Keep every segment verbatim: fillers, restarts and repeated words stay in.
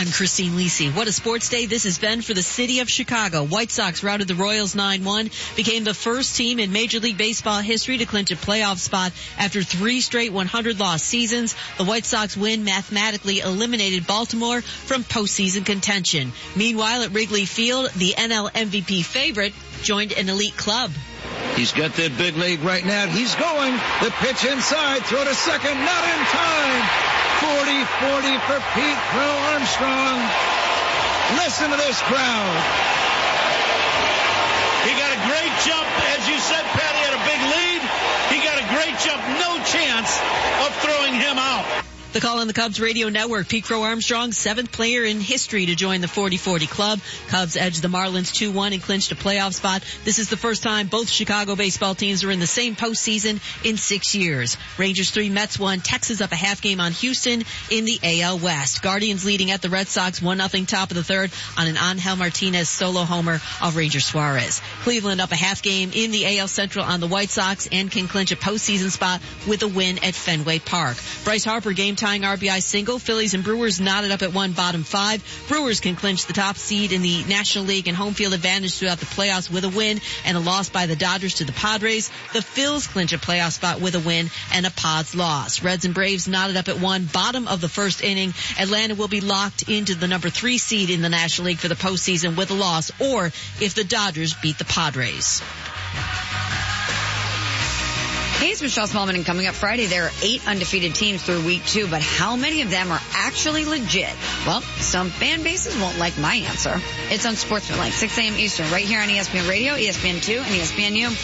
I'm Christine Lisi. What a sports day this has been for the city of Chicago. White Sox routed the Royals nine one, became the first team in Major League Baseball history to clinch a playoff spot after three straight one hundred loss seasons. The White Sox win mathematically eliminated Baltimore from postseason contention. Meanwhile, at Wrigley Field, the N L M V P favorite joined an elite club. He's got that big lead right now. He's going. The pitch inside. Throw to second. Not in time. forty forty for Pete Crow Armstrong. Listen to this crowd. He got a great jump. As you said, Pat, he had a big lead. He got a great jump. No chance of throwing him out. The call on the Cubs radio network. Pete Crow Armstrong, seventh player in history to join the forty forty club. Cubs edged the Marlins two one and clinched a playoff spot. This is the first time both Chicago baseball teams are in the same postseason in six years. Rangers three, Mets one. Texas up a half game on Houston in the A L West. Guardians leading at the Red Sox one nothing top of the third on an Angel Martinez solo homer of Ranger Suarez. Cleveland up a half game in the A L Central on the White Sox and can clinch a postseason spot with a win at Fenway Park. Bryce Harper game tying R B I single. Phillies and Brewers knotted up at one bottom five. Brewers can clinch the top seed in the National League and home field advantage throughout the playoffs with a win and a loss by the Dodgers to the Padres. The Phils clinch a playoff spot with a win and a Pods loss. Reds and Braves knotted up at one bottom of the first inning. Atlanta will be locked into the number three seed in the National League for the postseason with a loss, or if the Dodgers beat the Padres. Hey, it's Michelle Smallman, and coming up Friday, there are eight undefeated teams through week two, but how many of them are actually legit? Well, some fan bases won't like my answer. It's on Sportsmanlike, six a.m. Eastern, right here on E S P N Radio, E S P N two, and E S P N U.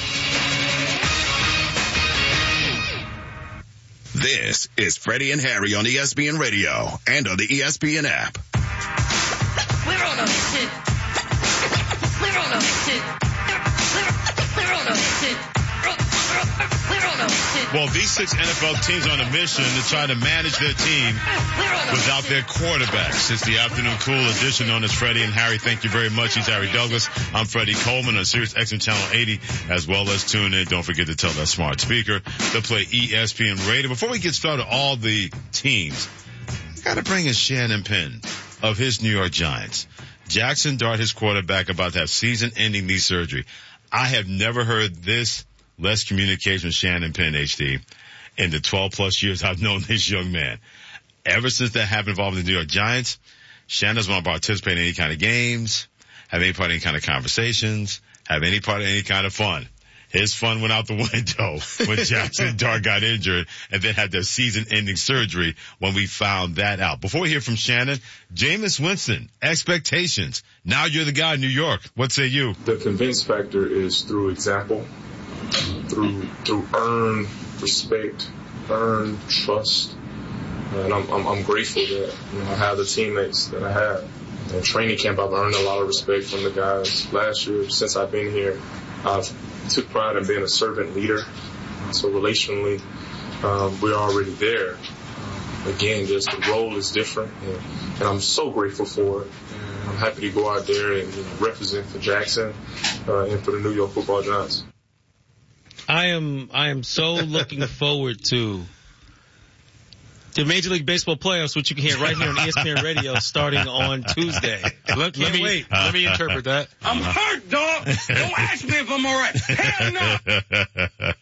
This is Freddie and Harry on E S P N Radio and on the E S P N app. We're on a mission. We're on a mission. We're on a mission. Well, these six N F L teams are on a mission to try to manage their team without their quarterbacks. It's the afternoon cool edition known as Freddie and Harry. Thank you very much. He's Harry Douglas. I'm Freddie Coleman on Sirius X M Channel eighty, as well as tune in. Don't forget to tell that smart speaker to play E S P N Radio. Before we get started, all the teams, I got to bring in Shannon Penn of his New York Giants. Jackson Dart, his quarterback, about to have season-ending knee surgery. I have never heard this less communication with Shannon Penn, H D, in the twelve plus years I've known this young man. Ever since that happened involving the New York Giants, Shannon doesn't want to participate in any kind of games, have any part of any kind of conversations, have any part of any kind of fun. His fun went out the window when Jackson Dart got injured and then had their season-ending surgery when we found that out. Before we hear from Shannon, Jameis Winston, expectations. Now you're the guy in New York. What say you? The convince factor is through example. Through through earned respect, earned trust, and I'm I'm, I'm grateful that you know I have the teammates that I have. In training camp, I've earned a lot of respect from the guys. Last year, since I've been here, I've took pride in being a servant leader. So relationally, um, we're already there. Um, again, just the role is different, and, and I'm so grateful for it. And I'm happy to go out there and you know, represent for Jackson uh, and for the New York Football Giants. I am I am so looking forward to the Major League Baseball playoffs, which you can hear right here on E S P N Radio starting on Tuesday. Let, let me wait. Uh, let me interpret that. I'm hurt, dog. Don't ask me if I'm all right. Hell no.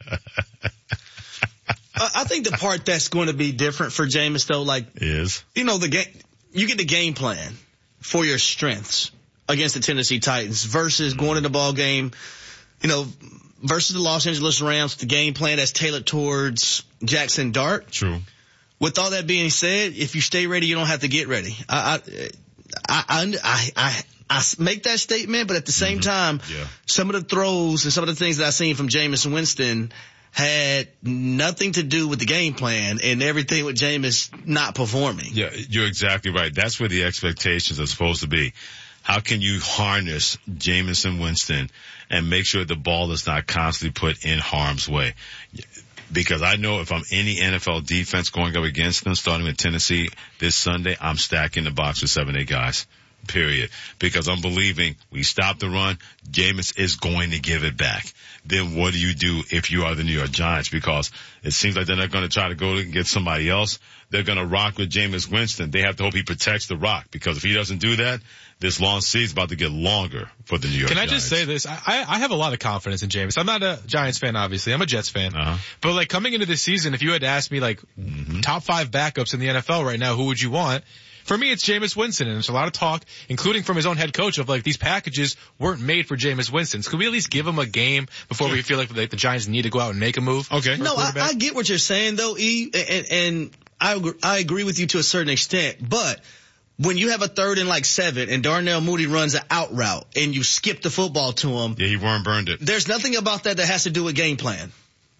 I think the part that's going to be different for Jameis, though, like, is, you know, the game, you get the game plan for your strengths against the Tennessee Titans versus going in the ball game, you know, versus the Los Angeles Rams, the game plan that's tailored towards Jackson Dart. True. With all that being said, if you stay ready, you don't have to get ready. I, I, I, I, I, I make that statement, but at the same mm-hmm. time, yeah. some of the throws and some of the things that I've seen from Jameis Winston had nothing to do with the game plan and everything with Jameis not performing. Yeah, you're exactly right. That's where the expectations are supposed to be. How can you harness Jameis Winston and make sure the ball is not constantly put in harm's way? Because I know if I'm any N F L defense going up against them, starting with Tennessee this Sunday, I'm stacking the box with seven, eight guys. period, because I'm believing we stop the run. Jameis is going to give it back. Then what do you do if you are the New York Giants? Because it seems like they're not going to try to go and get somebody else. They're going to rock with Jameis Winston. They have to hope he protects the rock, because if he doesn't do that, this long season is about to get longer for the New York Can I Giants. just say this? I, I have a lot of confidence in Jameis. I'm not a Giants fan, obviously. I'm a Jets fan. Uh-huh. But like coming into this season, if you had asked me like Mm-hmm. top five backups in the N F L right now, who would you want? For me, it's Jameis Winston, and there's a lot of talk, including from his own head coach, of like these packages weren't made for Jameis Winston. So could we at least give him a game before we feel like, like the Giants need to go out and make a move? Okay. No, I, I get what you're saying though, E, and, and I agree, I agree with you to a certain extent, but when you have a third and like seven and Darnell Mooney runs an out route and you skip the football to him. Yeah, he worm burned it. There's nothing about that that has to do with game plan.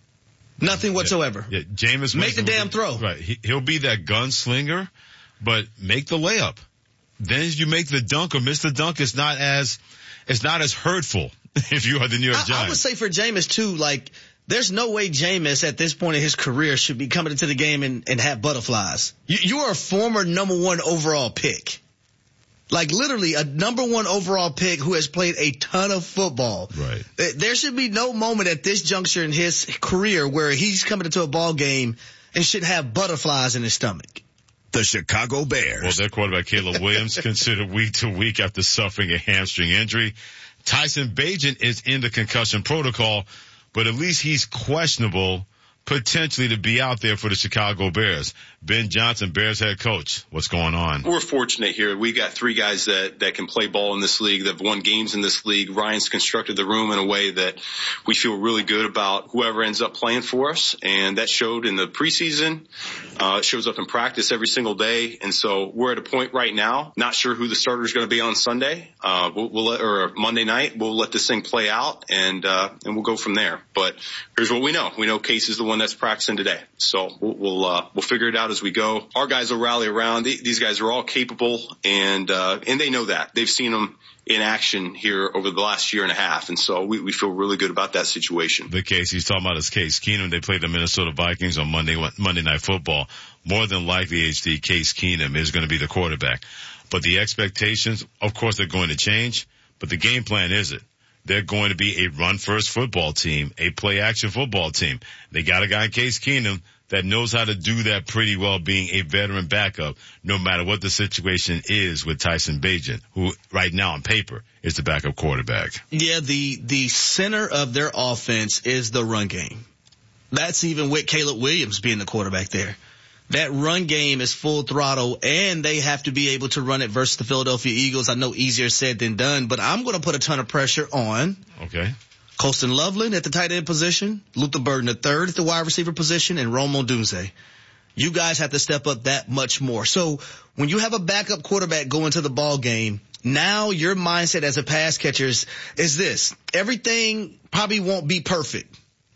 Nothing whatsoever. Yeah, yeah. Jameis Make the Winston damn will be- throw. Right. He, he'll be that gunslinger, but make the layup. Then as you make the dunk or miss the dunk, it's not as, it's not as hurtful if you are the New York I, Giants. I would say for Jameis too, like, there's no way Jameis at this point in his career should be coming into the game and, and have butterflies. You, you are a former number one overall pick. Like literally a number one overall pick who has played a ton of football. Right. There should be no moment at this juncture in his career where he's coming into a ball game and should have butterflies in his stomach. The Chicago Bears. Well, their quarterback Caleb Williams considered week to week after suffering a hamstring injury. Tyson Bagent is in the concussion protocol, but at least he's questionable potentially to be out there for the Chicago Bears. Ben Johnson, Bears head coach, what's going on? We're fortunate here. We got three guys that, that can play ball in this league, that have won games in this league. Ryan's constructed the room in a way that we feel really good about whoever ends up playing for us, and that showed in the preseason. Uh, it shows up in practice every single day, and so we're at a point right now, not sure who the starter is going to be on Sunday, uh, we'll, we'll let, or Monday night. We'll let this thing play out, and uh, and we'll go from there. But here's what we know: we know Case is the one that's practicing today, so we'll we'll, uh, we'll figure it out as we go. Our guys will rally around. These guys are all capable, and uh, and they know that. They've seen them in action here over the last year and a half, and so we, we feel really good about that situation. The case he's talking about is Case Keenum. They played the Minnesota Vikings on Monday Monday Night Football. More than likely, H D, Case Keenum is going to be the quarterback. But the expectations, of course, they're going to change, but the game plan isn't. They're going to be a run-first football team, a play-action football team. They got a guy in Case Keenum that knows how to do that pretty well, being a veteran backup, no matter what the situation is with Tyson Bagent, who right now on paper is the backup quarterback. Yeah, the, the center of their offense is the run game. That's even with Caleb Williams being the quarterback there. That run game is full throttle, and they have to be able to run it versus the Philadelphia Eagles. I know easier said than done, but I'm going to put a ton of pressure on. Okay. Colston Loveland at the tight end position, Luther Burden the third at the wide receiver position, and Rome Odunze. You guys have to step up that much more. So when you have a backup quarterback go into the ball game, now your mindset as a pass catcher is, is this. Everything probably won't be perfect.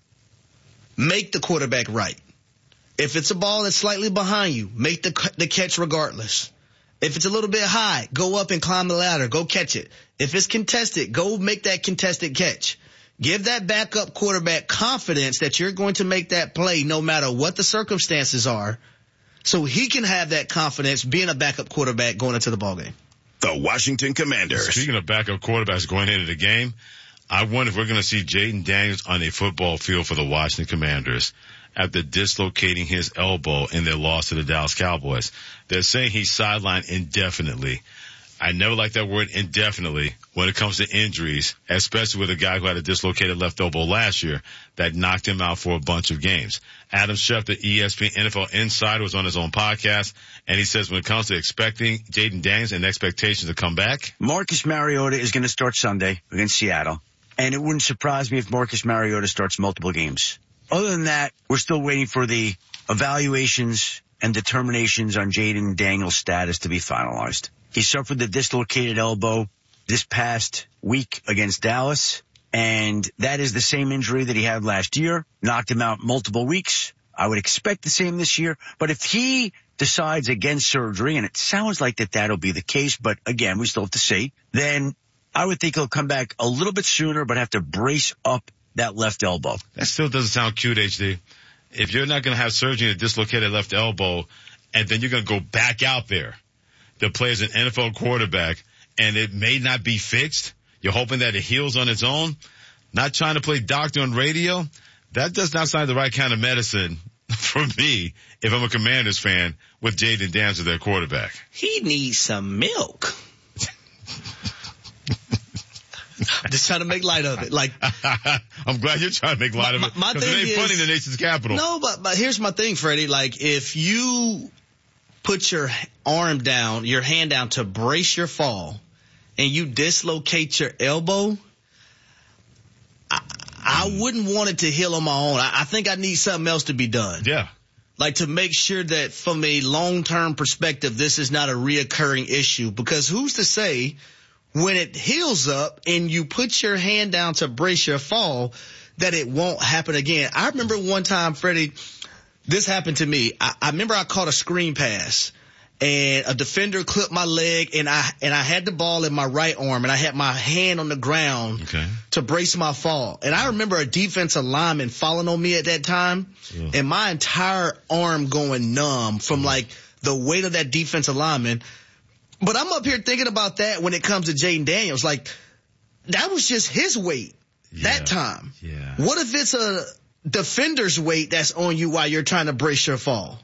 Make the quarterback right. If it's a ball that's slightly behind you, make the, the catch regardless. If it's a little bit high, go up and climb the ladder. Go catch it. If it's contested, go make that contested catch. Give that backup quarterback confidence that you're going to make that play no matter what the circumstances are, so he can have that confidence being a backup quarterback going into the ballgame. The Washington Commanders. Speaking of backup quarterbacks going into the game, I wonder if we're going to see Jaden Daniels on a football field for the Washington Commanders after dislocating his elbow in their loss to the Dallas Cowboys. They're saying he's sidelined indefinitely. I never like that word indefinitely when it comes to injuries, especially with a guy who had a dislocated left elbow last year that knocked him out for a bunch of games. Adam Schefter, E S P N N F L Insider, was on his own podcast, and he says when it comes to expecting Jaden Daniels and expectations to come back, Marcus Mariota is going to start Sunday against Seattle, and it wouldn't surprise me if Marcus Mariota starts multiple games. Other than that, we're still waiting for the evaluations and determinations on Jaden Daniels' status to be finalized. He suffered the dislocated elbow this past week against Dallas, and that is the same injury that he had last year, knocked him out multiple weeks. I would expect the same this year, but if he decides against surgery, and it sounds like that that'll be the case, but again, we still have to see, then I would think he'll come back a little bit sooner, but have to brace up that left elbow. That still doesn't sound cute, H D. If you're not going to have surgery on a dislocated left elbow, and then you're going to go back out there to play as an N F L quarterback and it may not be fixed. You're hoping that it heals on its own. Not trying to play doctor on radio. That does not sound the right kind of medicine for me if I'm a Commanders fan with Jayden Daniels as their quarterback. He needs some milk. I'm just trying to make light of it. Like, I'm glad you're trying to make light my, of it. My thing it ain't is, funny in the nation's capital. No, but, but here's my thing, Freddie. Like, if you put your arm down, your hand down to brace your fall, and you dislocate your elbow, I, I wouldn't want it to heal on my own. I, I think I need something else to be done. Yeah. Like, to make sure that from a long-term perspective, this is not a reoccurring issue. Because who's to say when it heals up and you put your hand down to brace your fall that it won't happen again? I remember one time, Freddie, this happened to me. I, I remember I caught a screen pass. And a defender clipped my leg, and I and I had the ball in my right arm, and I had my hand on the ground okay. to brace my fall. And I remember a defensive lineman falling on me at that time, yeah. and my entire arm going numb from mm. like the weight of that defensive lineman. But I'm up here thinking about that when it comes to Jayden Daniels. Like, that was just his weight yeah. that time. Yeah. What if it's a defender's weight that's on you while you're trying to brace your fall?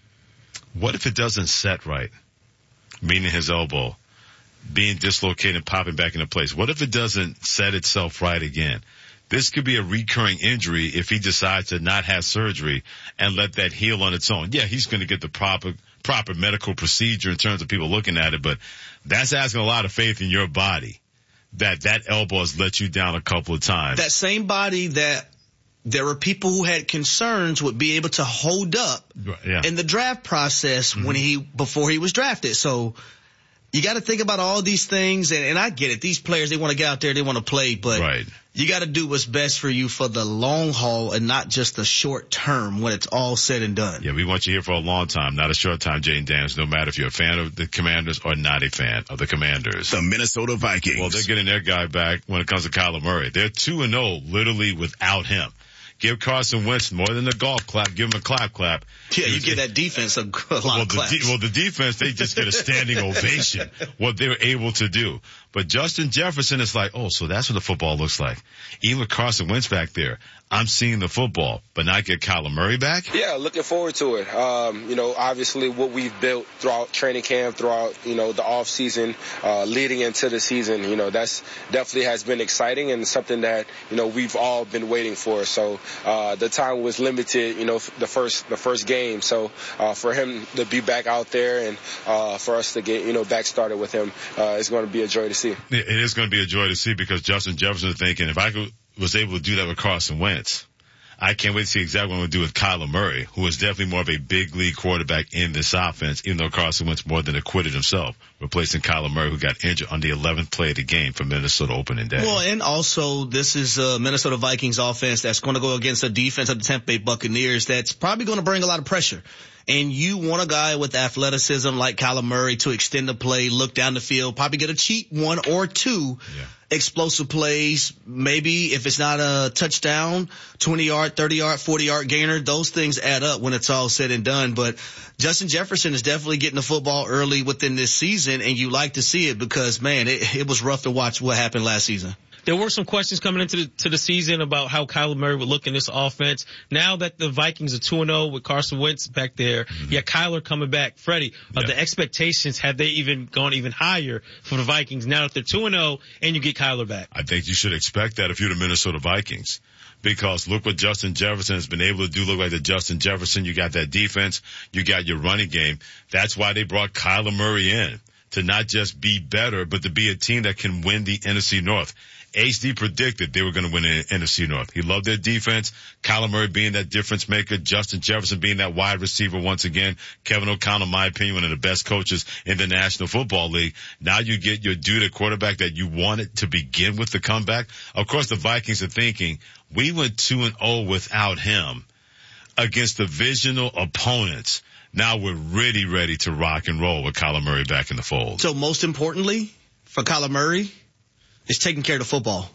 What if it doesn't set right? Meaning his elbow being dislocated and popping back into place. What if it doesn't set itself right again? This could be a recurring injury if he decides to not have surgery and let that heal on its own. Yeah, he's going to get the proper proper medical procedure in terms of people looking at it, but that's asking a lot of faith in your body that that elbow has let you down a couple of times. That same body that there were people who had concerns would be able to hold up yeah. in the draft process mm-hmm. when he before he was drafted. So you got to think about all these things, and, and I get it. These players, they want to get out there, they want to play, but right. you got to do what's best for you for the long haul and not just the short term when it's all said and done. Yeah, we want you here for a long time, not a short time, Jayden Daniels, no matter if you're a fan of the Commanders or not a fan of the Commanders. The Minnesota Vikings. Well, they're getting their guy back when it comes to Kyler Murray. They're two and oh literally without him. Give Carson Wentz more than a golf clap. Give him a clap clap. Yeah, you give that defense a, a lot well, of claps. The de- well, the defense, they just get a standing ovation, what they were able to do. But Justin Jefferson is like, oh, so that's what the football looks like. Even with Carson Wentz back there, I'm seeing the football, but not get Kyler Murray back? Yeah, looking forward to it. Um, you know, obviously what we've built throughout training camp, throughout, you know, the off season, uh, leading into the season, you know, that's definitely has been exciting and something that, you know, we've all been waiting for. So, uh, the time was limited, you know, the first, the first game. So, uh, for him to be back out there and, uh, for us to get, you know, back started with him, uh, is going to be a joy to see. It is going to be a joy to see because Justin Jefferson is thinking, if I could, was able to do that with Carson Wentz, I can't wait to see exactly what I'm going to do with Kyler Murray, who is definitely more of a big league quarterback in this offense, even though Carson Wentz more than acquitted himself, replacing Kyler Murray, who got injured on the eleventh play of the game for Minnesota opening day. Well, and also this is a Minnesota Vikings offense that's going to go against a defense of the Tampa Bay Buccaneers that's probably going to bring a lot of pressure. And you want a guy with athleticism like Kyler Murray to extend the play, look down the field, probably get a cheap one or two yeah. explosive plays. Maybe if it's not a touchdown, twenty yard, thirty yard, forty yard gainer, those things add up when it's all said and done. But Justin Jefferson is definitely getting the football early within this season, and you like to see it because, man, it, it was rough to watch what happened last season. There were some questions coming into the, to the season about how Kyler Murray would look in this offense. Now that the Vikings are two and oh with Carson Wentz back there, mm-hmm. yeah, Kyler coming back. Freddie, yeah. uh, the expectations, have they even gone even higher for the Vikings now that they're two and oh and you get Kyler back? I think you should expect that if you're the Minnesota Vikings. Because look what Justin Jefferson has been able to do. Look like the Justin Jefferson. You got that defense. You got your running game. That's why they brought Kyler Murray in, to not just be better, but to be a team that can win the N F C North. H D predicted they were going to win the N F C North. He loved their defense. Kyler Murray being that difference maker. Justin Jefferson being that wide receiver once again. Kevin O'Connell, in my opinion, one of the best coaches in the National Football League. Now you get your dude at quarterback that you wanted to begin with the comeback. Of course, the Vikings are thinking, we went two and oh without him against divisional opponents. Now we're really ready to rock and roll with Kyler Murray back in the fold. So most importantly for Kyler Murray is taking care of the football.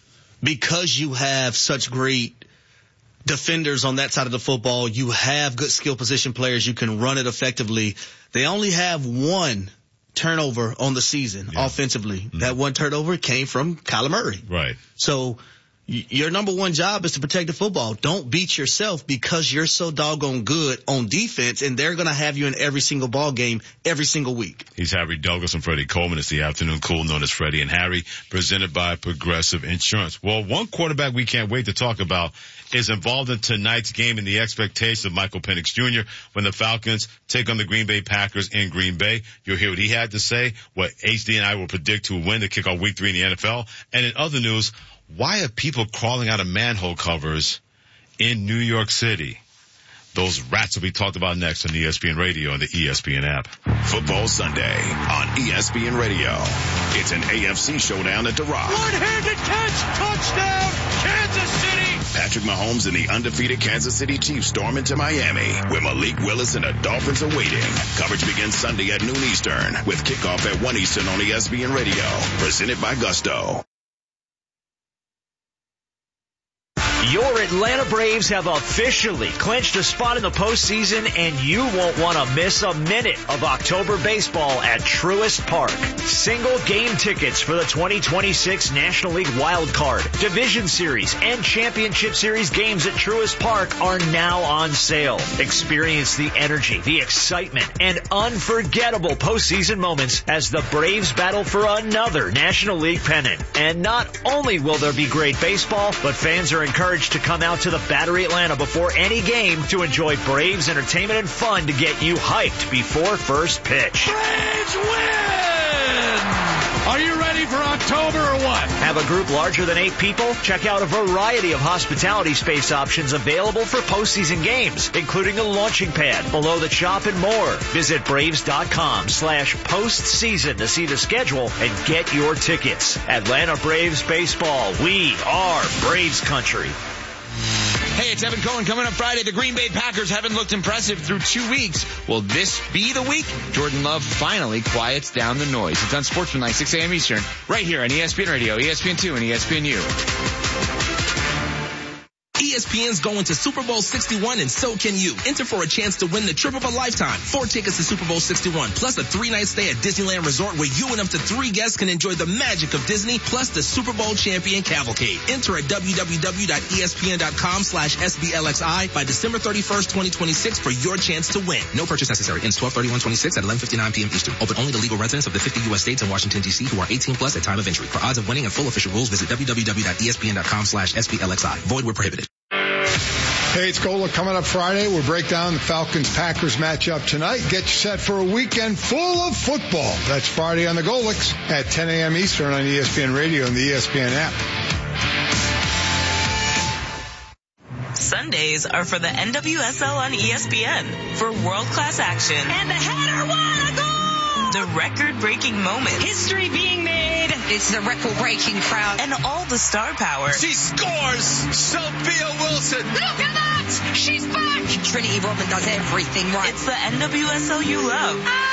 Because you have such great defenders on that side of the football, you have good skill position players, you can run it effectively. They only have one turnover on the season yeah. offensively. Mm-hmm. That one turnover came from Kyler Murray. Right. So y- your number one job is to protect the football. Don't beat yourself because you're so doggone good on defense, and they're going to have you in every single ball game every single week. He's Harry Douglas and Freddie Coleman. It's the afternoon cool known as Freddie and Harry, presented by Progressive Insurance. Well, one quarterback we can't wait to talk about is involved in tonight's game and the expectations of Michael Penix Junior when the Falcons take on the Green Bay Packers in Green Bay. You'll hear what he had to say, what H D and I will predict to win the kickoff week three in the N F L. And in other news, why are people crawling out of manhole covers in New York City? Those rats will be talked about next on E S P N Radio and the E S P N app. Football Sunday on E S P N Radio. It's an A F C showdown at The Rock. One-handed catch, touchdown, Kansas City. Patrick Mahomes and the undefeated Kansas City Chiefs storm into Miami, where Malik Willis and the Dolphins are waiting. Coverage begins Sunday at noon Eastern, with kickoff at one Eastern on E S P N Radio. Presented by Gusto. Your Atlanta Braves have officially clinched a spot in the postseason, and you won't want to miss a minute of October baseball at Truist Park. Single game tickets for the twenty twenty-six National League Wild Card, Division Series, and Championship Series games at Truist Park are now on sale. Experience the energy, the excitement, and unforgettable postseason moments as the Braves battle for another National League pennant. And not only will there be great baseball, but fans are encouraged to come out to the Battery Atlanta before any game to enjoy Braves entertainment and fun to get you hyped before first pitch. Braves win! Are you ready for October or what? Have a group larger than eight people? Check out a variety of hospitality space options available for postseason games, including a launching pad, below the chop, and more. Visit Braves.com slash postseason to see the schedule and get your tickets. Atlanta Braves baseball. We are Braves country. Hey, it's Evan Cohen. Coming up Friday, the Green Bay Packers haven't looked impressive through two weeks. Will this be the week Jordan Love finally quiets down the noise? It's on Sportsmanlike, six a.m. Eastern, right here on E S P N Radio, E S P N two, and E S P N U. E S P N's going to Super Bowl sixty-one, and so can you. Enter for a chance to win the trip of a lifetime. Four tickets to Super Bowl sixty-one, plus a three-night stay at Disneyland Resort, where you and up to three guests can enjoy the magic of Disney, plus the Super Bowl Champion Cavalcade. Enter at www.espn.com slash SBLXI by December thirty-first, twenty twenty-six for your chance to win. No purchase necessary. Ends twelve thirty-one twenty-six at eleven fifty-nine p.m. Eastern. Open only to legal residents of the fifty U S states and Washington, D C who are eighteen plus at time of entry. For odds of winning and full official rules, visit www.espn.com slash SBLXI. Void where prohibited. Hey, it's Gola. Coming up Friday, we'll break down the Falcons-Packers matchup tonight. Get you set for a weekend full of football. That's Friday on the Golix at ten a.m. Eastern on E S P N Radio and the E S P N app. Sundays are for the N W S L on E S P N for world-class action. And the header, what a goal! The record-breaking moment. History being made. It's the record-breaking crowd. And all the star power. She scores! Sophia Wilson! Look at that! She's back! Trinity Rodman does everything right. It's the N W S L you love.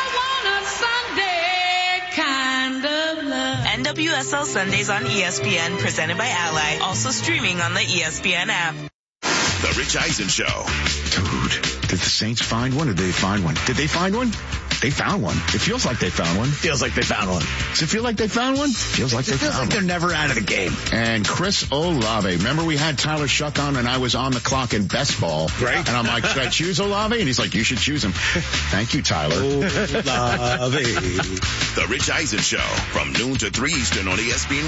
I want a Sunday kind of love. N W S L Sundays on E S P N, presented by Ally. Also streaming on the E S P N app. The Rich Eisen Show. Dude, did the Saints find one or did they find one? Did they find one? They found one. It feels like they found one. Feels like they found one. Does it feel like they found one? Feels like it they feels found like one. They're never out of the game. And Chris Olave. Remember we had Tyler Shuck on and I was on the clock in best ball. Right. And I'm like, should I choose Olave? And he's like, you should choose him. Thank you, Tyler. Olave. The Rich Eisen Show from noon to three Eastern on E S P N